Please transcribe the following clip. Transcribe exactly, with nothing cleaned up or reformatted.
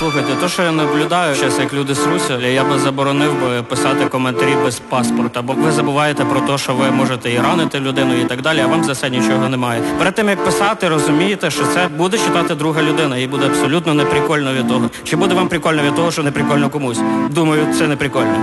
Слухайте, то, що я наблюдаю зараз, як люди сруться, я би заборонив би писати коментарі без паспорта, бо ви забуваєте про те, що ви можете і ранити людину і так далі, а вам за це нічого немає. Перед тим, як писати, розумієте, що це буде читати друга людина, і буде абсолютно неприкольно від того. Чи буде вам прикольно від того, що не прикольно комусь? Думаю, це не прикольно.